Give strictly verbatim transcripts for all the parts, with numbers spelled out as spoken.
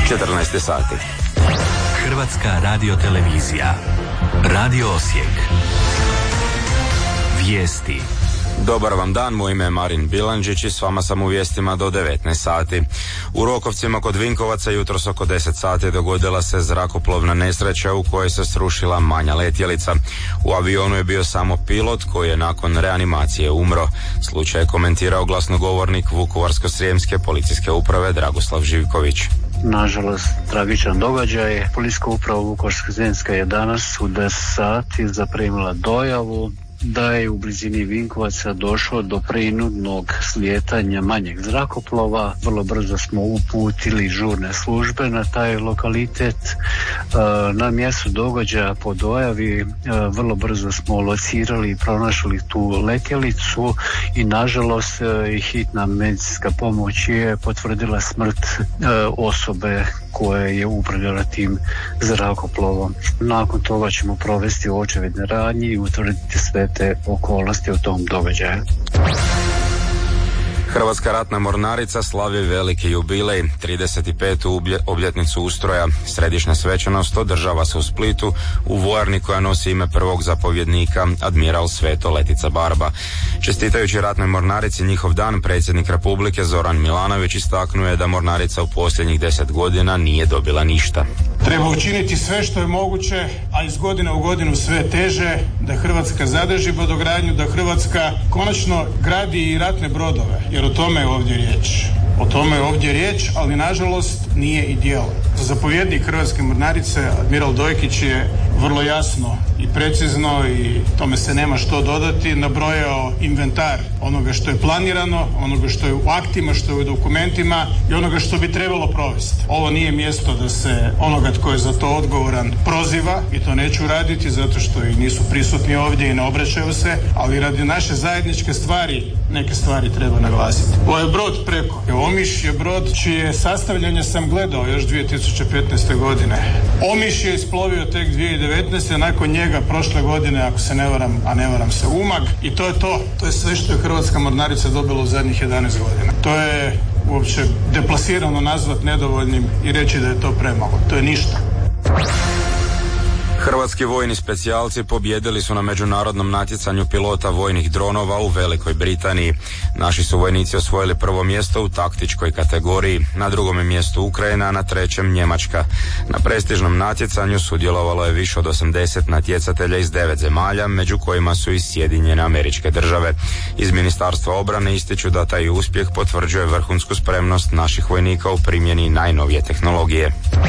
četrnaest sati. Hrvatska radiotelevizija. Radio Osijek. Vijesti. Dobar vam dan, moje ime je Marin Bilandžić i s vama sam u vijestima do devetnaest sati. U Rokovcima kod Vinkovaca jutros oko deset sati dogodila se zrakoplovna nesreća u kojoj se srušila manja letjelica. U avionu je bio samo pilot koji je nakon reanimacije umro. Slučaj je komentirao glasnogovornik Vukovarsko-srijemske policijske uprave Dragoslav Živković. Nažalost, tragičan događaj. Policijska uprava Vukovarsko-srijemska je danas u deset sati zaprimila dojavu da je u blizini Vinkovaca došlo do prinudnog slijetanja manjeg zrakoplova. Vrlo brzo smo uputili žurne službe na taj lokalitet. Na mjestu događaja po dojavi vrlo brzo smo locirali i pronašli tu letjelicu i nažalost hitna medicinska pomoć je potvrdila smrt osobe koja je upravljala tim zrakoplovom. Nakon toga ćemo provesti očevidne radnje i utvrditi sve te okolnosti u tom događaju. Hrvatska ratna mornarica slavi veliki jubilej, trideset petu obljetnicu ustroja. Središnja svečanost održava se u Splitu u vojarni koja nosi ime prvog zapovjednika, admiral Sveto Letica Barba. Čestitajući ratnoj mornarici njihov dan, predsjednik Republike Zoran Milanović istaknuo je da mornarica u posljednjih deset godina nije dobila ništa. Treba učiniti sve što je moguće, a iz godine u godinu sve teže, da Hrvatska zadrži brodogradnju, da Hrvatska konačno gradi i ratne brodove, jer o tome je ovdje riječ. O tome je ovdje riječ, ali nažalost nije i djelo. Zapovjednik Hrvatske mornarice, admiral Dojkić, je vrlo jasno i precizno, i tome se nema što dodati, nabrojao inventar onoga što je planirano, onoga što je u aktima, što je u dokumentima i onoga što bi trebalo provesti. Ovo nije mjesto da se onoga tko je za to odgovoran proziva, i to neću raditi zato što i nisu prisutni ovdje i ne obraćaju se, ali radi naše zajedničke stvari neke stvari treba naglasiti. Ovo je brod preko. Omiš je brod čije sastavljanje sam gledao još dvije tisuće petnaeste. godine. Omiš je isplovio tek dvije tisuće devetnaeste. Nakon njega prošle godine, ako se ne varam, a ne varam se, Umag, i to je to. To je sve što je Hrvatska mornarica dobila u zadnjih jedanaest godina. To je uopće deplasirano nazvat nedovoljnim i reći da je to premalo. To je ništa. Hrvatski vojni specijalci pobijedili su na međunarodnom natjecanju pilota vojnih dronova u Velikoj Britaniji. Naši su vojnici osvojili prvo mjesto u taktičkoj kategoriji, na drugom mjestu Ukrajina, a na trećem Njemačka. Na prestižnom natjecanju sudjelovalo je više od osamdeset natjecatelja iz devet zemalja, među kojima su i Sjedinjene Američke Države. Iz Ministarstva obrane ističu da taj uspjeh potvrđuje vrhunsku spremnost naših vojnika u primjeni najnovije tehnologije.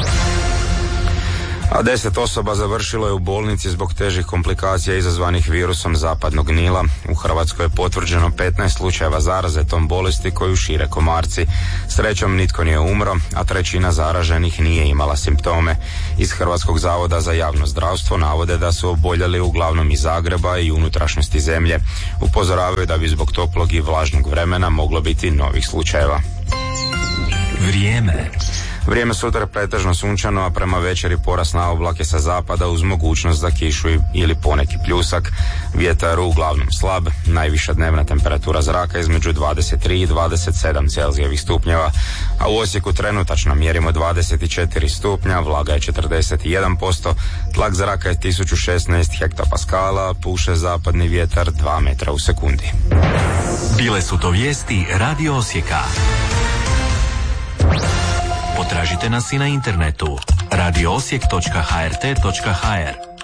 A deset osoba završilo je u bolnici zbog težih komplikacija izazvanih virusom zapadnog Nila. U Hrvatskoj je potvrđeno petnaest slučajeva zaraze tom bolesti koju šire komarci. Srećom nitko nije umro, a trećina zaraženih nije imala simptome. Iz Hrvatskog zavoda za javno zdravstvo navode da su oboljeli uglavnom iz Zagreba i unutrašnjosti zemlje. Upozoravaju da bi zbog toplog i vlažnog vremena moglo biti novih slučajeva. Vrijeme. Vrijeme sutra pretežno sunčano, a prema večeri porast na oblake sa zapada uz mogućnost za kišu ili poneki pljusak. Vjetar uglavnom slab, najviša dnevna temperatura zraka između dvadeset tri i dvadeset sedam celzijevih stupnjeva, a u Osijeku trenutačno mjerimo dvadeset četiri stupnja, vlaga je četrdeset jedan posto, tlak zraka je tisuću šesnaest hektopaskala, puše zapadni vjetar dva metra u sekundi. Bile su to vijesti Radio Osijeka. Potražite nas i na internetu radio osijek točka h r t točka h r.